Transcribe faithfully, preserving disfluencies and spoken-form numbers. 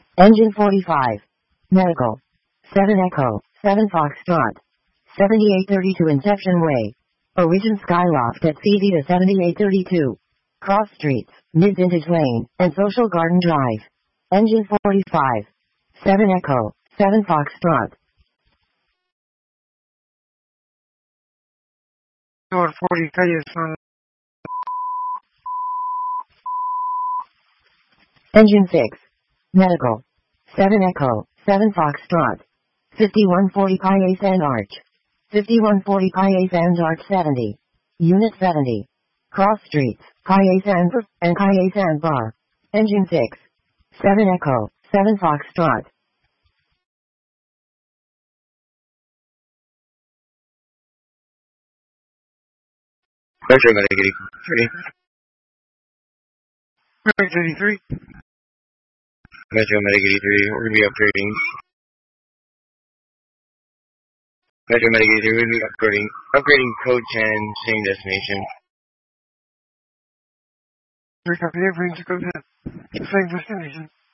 Engine forty-five. Medical. seven Echo, seven Foxtrot. seventy-eight thirty-two Inception Way. Origin Skyloft at C V to seventy-eight thirty-two. Cross Streets, Mid-Vintage Lane, and Social Garden Drive. Engine forty-five. seven Echo, seven Foxtrot. Door forty-three is on. Engine six. Medical. seven Echo, seven Foxtrot. fifty-one forty Pi Ace and Arch. fifty-one forty Pi Ace and Arch seventy. Unit seventy. Cross Streets, Pi Ace and Bar, and Pi Ace and Bar. Engine six. seven Echo, seven Foxtrot. Metro Medic eighty-three. Medic eighty-three. Metro Medic eighty-three, we're going to be upgrading. Metro Medic eighty-three, we're going to be upgrading. Upgrading code ten, same destination. Three copy everything to go to same destination.